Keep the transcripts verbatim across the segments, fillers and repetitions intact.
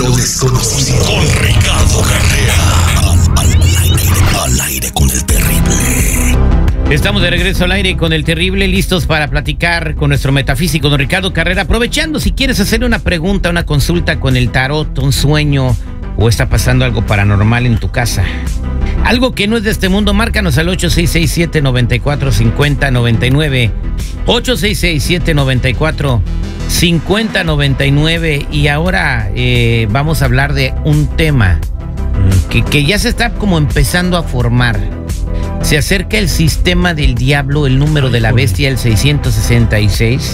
Lo desconocido con Ricardo Carrera. Al, al, al, aire, al aire con el terrible. Estamos de regreso al aire con el terrible, listos para platicar con nuestro metafísico don Ricardo Carrera. Aprovechando, si quieres hacer una pregunta, una consulta con el tarot, un sueño, o está pasando algo paranormal en tu casa, algo que no es de este mundo, márcanos al ocho seis seis, siete nueve cuatro, cinco cero nueve nueve. ocho seis seis, siete nueve cuatro, cinco cero nueve nueve. Y ahora eh, vamos a hablar de un tema que, que ya se está como empezando a formar. Se acerca el sistema del diablo, el número de la bestia, el seiscientos sesenta y seis.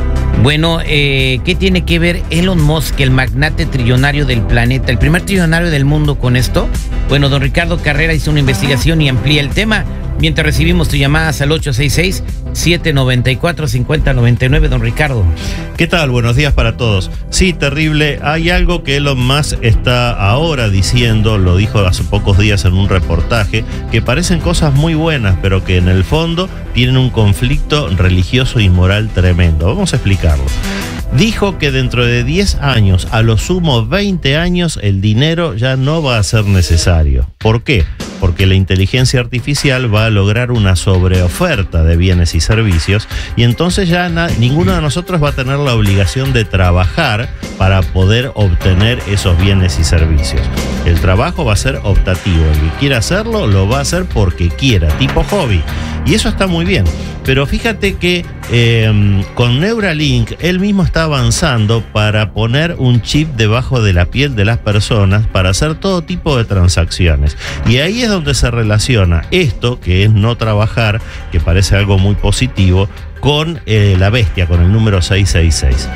Bueno, eh, ¿qué tiene que ver Elon Musk, el magnate trillonario del planeta, el primer trillonario del mundo, con esto? Bueno, don Ricardo Carrera hizo una investigación y amplía el tema. Mientras recibimos tus llamadas al ocho seis seis, siete nueve cuatro, cinco cero nueve nueve, don Ricardo. ¿Qué tal? Buenos días para todos. Sí, terrible. Hay algo que Elon Musk está ahora diciendo, lo dijo hace pocos días en un reportaje, que parecen cosas muy buenas, pero que en el fondo tienen un conflicto religioso y moral tremendo. Vamos a explicarlo. Dijo que dentro de diez años, a lo sumo veinte años, el dinero ya no va a ser necesario. ¿Por qué? Porque la inteligencia artificial va a lograr una sobreoferta de bienes y servicios, y entonces ya na- ninguno de nosotros va a tener la obligación de trabajar para poder obtener esos bienes y servicios. El trabajo va a ser optativo. El que quiera hacerlo, lo va a hacer porque quiera, tipo hobby. Y eso está muy bien. Pero fíjate que eh, con Neuralink él mismo está avanzando para poner un chip debajo de la piel de las personas para hacer todo tipo de transacciones. Y ahí es donde se relaciona esto, que es no trabajar, que parece algo muy positivo, con eh, la bestia, con el número seiscientos sesenta y seis.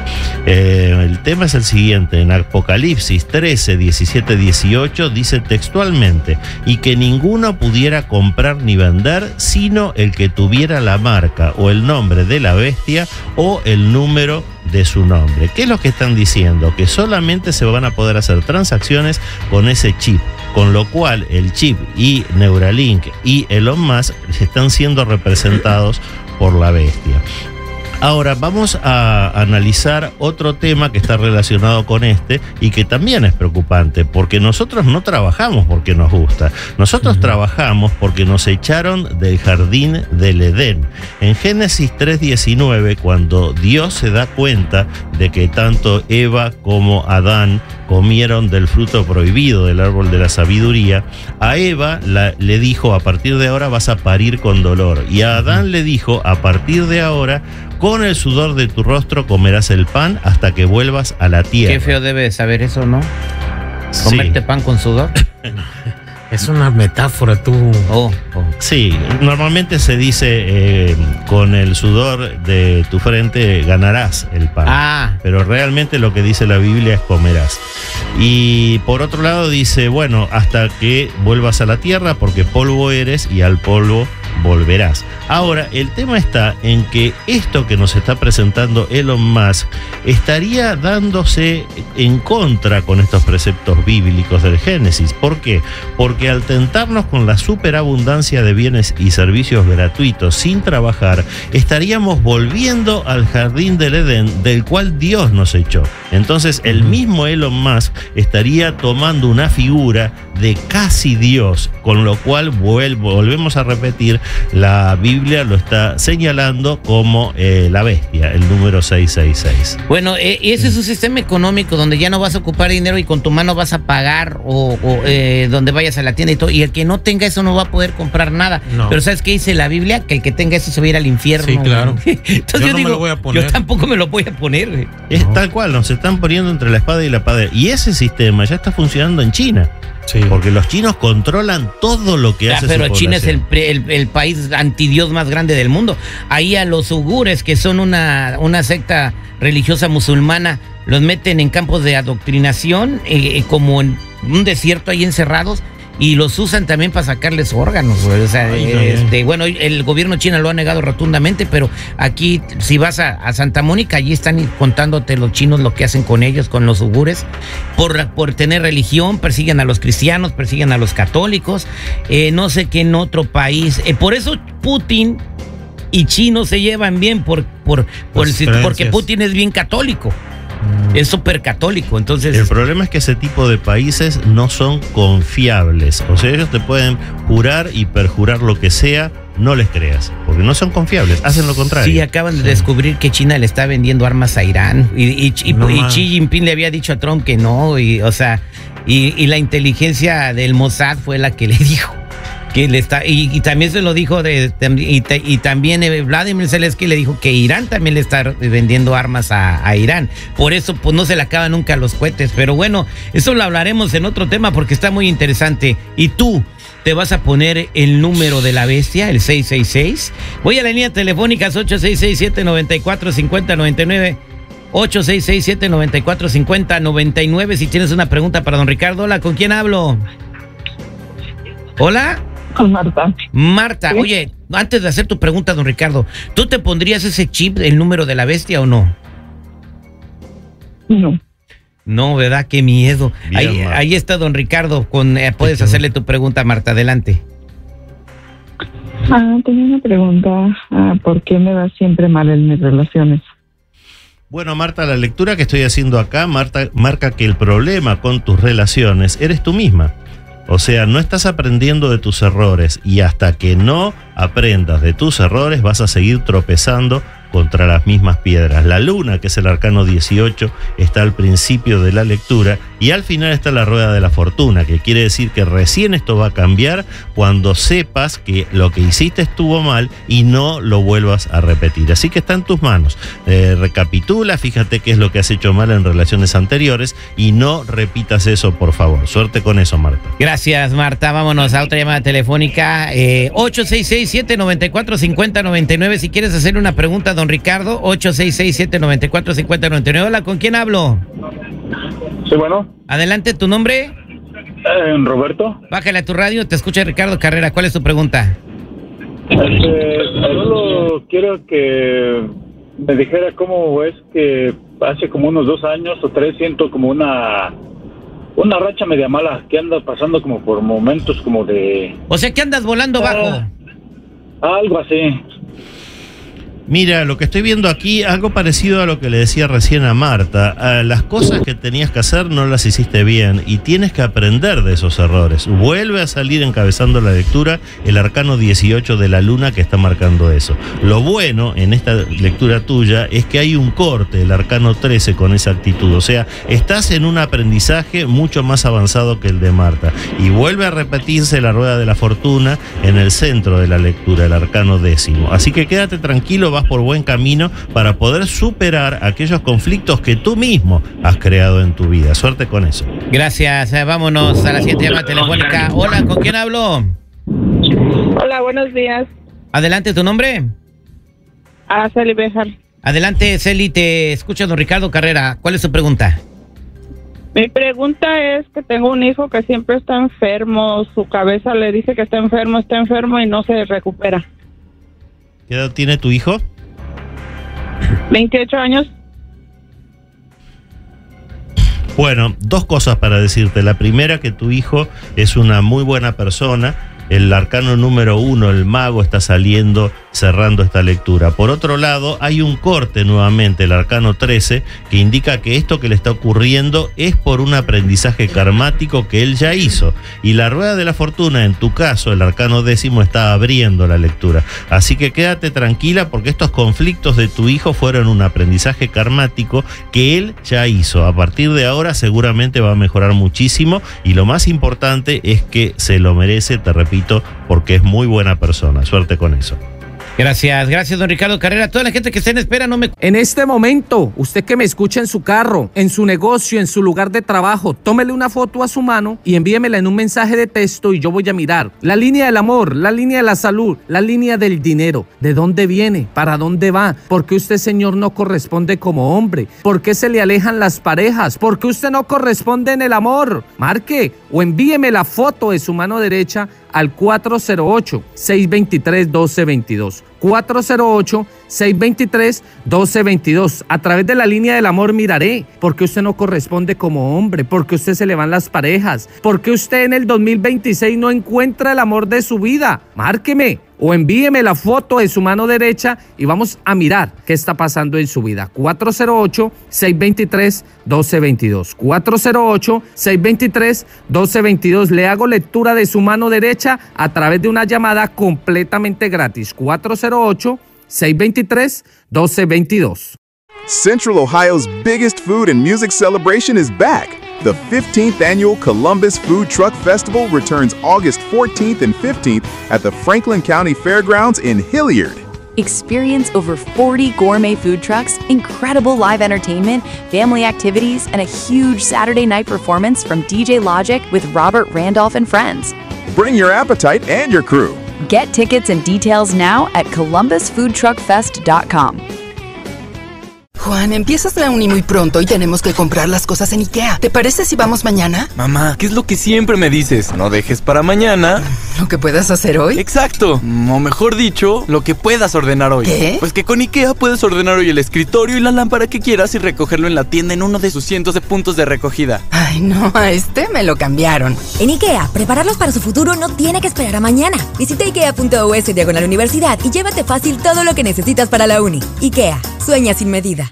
Eh, el tema es el siguiente: en Apocalipsis trece, diecisiete, dieciocho dice textualmente: y que ninguno pudiera comprar ni vender, sino el que tuviera la marca o el nombre de la bestia o el número de su nombre. ¿Qué es lo que están diciendo? Que solamente se van a poder hacer transacciones con ese chip, con lo cual el chip y Neuralink y Elon Musk están siendo representados por la bestia. Ahora vamos a analizar otro tema que está relacionado con este y que también es preocupante, porque nosotros no trabajamos porque nos gusta, nosotros uh-huh. trabajamos porque nos echaron del jardín del Edén. En Génesis tres diecinueve, cuando Dios se da cuenta de que tanto Eva como Adán comieron del fruto prohibido del árbol de la sabiduría, a Eva la, le dijo: a partir de ahora vas a parir con dolor, y a Adán le dijo: a partir de ahora, con el sudor de tu rostro comerás el pan hasta que vuelvas a la tierra. Qué feo debe saber eso, ¿no? ¿Comerte sí. pan con sudor? Es una metáfora, tú. Oh, oh. Sí, normalmente se dice eh, con el sudor de tu frente ganarás el pan. Ah. Pero realmente lo que dice la Biblia es comerás. Y por otro lado dice, bueno, hasta que vuelvas a la tierra, porque polvo eres y al polvo volverás. Ahora, el tema está en que esto que nos está presentando Elon Musk estaría dándose en contra con estos preceptos bíblicos del Génesis. ¿Por qué? Porque al tentarnos con la superabundancia de bienes y servicios gratuitos sin trabajar, estaríamos volviendo al jardín del Edén del cual Dios nos echó. Entonces, el mismo Elon Musk estaría tomando una figura de casi Dios, con lo cual vuelvo, volvemos a repetir, la Biblia lo está señalando como eh, la bestia, el número seiscientos sesenta y seis. Bueno, eh, ese es un sistema económico donde ya no vas a ocupar dinero y con tu mano vas a pagar, o, o eh, donde vayas a la tienda y todo, y el que no tenga eso no va a poder comprar nada. No. Pero ¿sabes qué dice la Biblia? Que el que tenga eso se va a ir al infierno. Sí, claro. Entonces yo, yo no digo, me lo voy a poner. Yo tampoco me lo voy a poner. Es no. tal cual, nos están poniendo entre la espada y la pared. Y ese sistema ya está funcionando en China. Sí. Porque los chinos controlan todo lo que ya, hace pero su China población. es el, el, el país antidios más grande del mundo. Ahí a los uigures, que son una, una secta religiosa musulmana, los meten en campos de adoctrinación, eh, como en un desierto ahí encerrados, y los usan también para sacarles órganos, güey. O sea, Ay, este, bueno, el gobierno chino lo ha negado rotundamente, pero aquí, si vas a, a Santa Mónica, allí están contándote los chinos lo que hacen con ellos, con los uigures, por, por tener religión, persiguen a los cristianos, persiguen a los católicos, eh, no sé qué en otro país. Eh, por eso Putin y chinos se llevan bien, por, por, por el, porque Putin es bien católico. Es súper católico, entonces... El problema es que ese tipo de países no son confiables. O sea, ellos te pueden jurar y perjurar lo que sea, no les creas, porque no son confiables, hacen lo contrario. Sí, acaban de descubrir que China le está vendiendo armas a Irán y, y, y, No y más. Xi Jinping le había dicho a Trump que no, y o sea, y, y la inteligencia del Mossad fue la que le dijo que le está, y, y también se lo dijo de, y, y también eh, Vladimir Zelensky le dijo que Irán también le está vendiendo armas a, a Irán. Por eso pues no se le acaban nunca los cohetes, pero bueno, eso lo hablaremos en otro tema porque está muy interesante. Y tú te vas a poner el número de la bestia, el seis seis seis. Voy a la línea telefónica ocho seis seis, siete nueve cuatro, cinco cero nueve nueve. ocho seis seis, siete nueve cuatro, cinco cero nueve nueve. Si tienes una pregunta para don Ricardo. Hola, ¿con quién hablo? Hola. Con Marta. Marta, ¿Sí? Oye, antes de hacer tu pregunta, don Ricardo, ¿tú te pondrías ese chip, el número de la bestia o no? No. No, ¿verdad? Qué miedo. Bien, Ahí, Marta. ahí está don Ricardo, con, eh, puedes hacerle tu pregunta, Marta, adelante. Ah, tenía una pregunta. Ah, ¿por qué me va siempre mal en mis relaciones? Bueno, Marta, la lectura que estoy haciendo acá Marta, marca que el problema con tus relaciones eres tú misma. O sea, no estás aprendiendo de tus errores y hasta que no aprendas de tus errores vas a seguir tropezando contra las mismas piedras. La luna, que es el arcano dieciocho, está al principio de la lectura y al final está la rueda de la fortuna, que quiere decir que recién esto va a cambiar cuando sepas que lo que hiciste estuvo mal y no lo vuelvas a repetir. Así que está en tus manos. Eh, recapitula, fíjate qué es lo que has hecho mal en relaciones anteriores y no repitas eso, por favor. Suerte con eso, Marta. Gracias, Marta. Vámonos a otra llamada telefónica. Eh, ocho seis seis, siete nueve cuatro, cinco cero nueve nueve. Si quieres hacer una pregunta, don Ricardo, ocho seis seis, siete nueve cuatro, cinco cero nueve nueve. Hola, ¿con quién hablo? Sí, bueno, Adelante, ¿tu nombre? eh, Roberto. Bájale a tu radio, te escucha Ricardo Carrera. ¿Cuál es tu pregunta? Este, solo quiero que me dijera cómo es que hace como unos dos años o tres siento como una una racha media mala que anda pasando como por momentos como de O sea, que andas volando bajo. algo así. Mira, lo que estoy viendo aquí, algo parecido a lo que le decía recién a Marta. Ah, las cosas que tenías que hacer no las hiciste bien y tienes que aprender de esos errores. Vuelve a salir encabezando la lectura el arcano dieciocho de la luna que está marcando eso. Lo bueno en esta lectura tuya es que hay un corte, el arcano trece, con esa actitud. O sea, estás en un aprendizaje mucho más avanzado que el de Marta. Y vuelve a repetirse la rueda de la fortuna en el centro de la lectura, el arcano décimo. Así que quédate tranquilo, vas por buen camino para poder superar aquellos conflictos que tú mismo has creado en tu vida. Suerte con eso. Gracias. Eh, vámonos a la siguiente llamada telefónica. Hola, ¿con quién hablo? Hola, buenos días. Adelante, ¿tu nombre? Ah, Celi Bejar. Adelante, Celi, te escucha don Ricardo Carrera. ¿Cuál es tu pregunta? Mi pregunta es que tengo un hijo que siempre está enfermo. Su cabeza le dice que está enfermo, está enfermo y no se recupera. ¿Qué edad tiene tu hijo? veintiocho años. Bueno, dos cosas para decirte. La primera, que tu hijo es una muy buena persona. El arcano número uno, el mago, está saliendo, cerrando esta lectura. Por otro lado, hay un corte nuevamente, el arcano trece, que indica que esto que le está ocurriendo es por un aprendizaje karmático que él ya hizo. Y la rueda de la fortuna, en tu caso, el arcano décimo, está abriendo la lectura. Así que quédate tranquila porque estos conflictos de tu hijo fueron un aprendizaje karmático que él ya hizo. A partir de ahora seguramente va a mejorar muchísimo y lo más importante es que se lo merece, te repito, porque es muy buena persona. Suerte con eso. Gracias, gracias, don Ricardo Carrera. Toda la gente que está en espera, no me... En este momento, usted que me escucha en su carro, en su negocio, en su lugar de trabajo, tómele una foto a su mano y envíemela en un mensaje de texto y yo voy a mirar la línea del amor, la línea de la salud, la línea del dinero. ¿De dónde viene? ¿Para dónde va? ¿Por qué usted, señor, no corresponde como hombre? ¿Por qué se le alejan las parejas? ¿Por qué usted no corresponde en el amor? Marque o envíeme la foto de su mano derecha al cuatro cero ocho, seis dos tres, uno dos dos dos. cuatro cero ocho, seis dos tres, uno dos dos dos. A través de la línea del amor miraré por qué usted no corresponde como hombre, por qué usted se le van las parejas, por qué usted en el dos mil veintiséis no encuentra el amor de su vida. Márqueme o envíeme la foto de su mano derecha y vamos a mirar qué está pasando en su vida. cuatro cero ocho, seis dos tres, uno dos dos dos. cuatro cero ocho, seis dos tres, uno dos dos dos. Le hago lectura de su mano derecha a través de una llamada completamente gratis. cuatro cero ocho, seis dos tres, uno dos dos dos. Central Ohio's biggest food and music celebration is back. The fifteenth Annual Columbus Food Truck Festival returns August fourteenth and fifteenth at the Franklin County Fairgrounds in Hilliard. Experience over forty gourmet food trucks, incredible live entertainment, family activities, and a huge Saturday night performance from D J Logic with Robert Randolph and friends. Bring your appetite and your crew. Get tickets and details now at columbus food truck fest dot com. Juan, empiezas la uni muy pronto y tenemos que comprar las cosas en IKEA. ¿Te parece si vamos mañana? Mamá, ¿qué es lo que siempre me dices? No dejes para mañana ¿lo que puedas hacer hoy? Exacto, o mejor dicho, lo que puedas ordenar hoy. ¿Qué? Pues que con IKEA puedes ordenar hoy el escritorio y la lámpara que quieras y recogerlo en la tienda en uno de sus cientos de puntos de recogida. Ay, no, a este me lo cambiaron. En IKEA, prepararlos para su futuro no tiene que esperar a mañana. Visita ikea punto u s diagonal universidad y llévate fácil todo lo que necesitas para la uni. IKEA, sueña sin medida.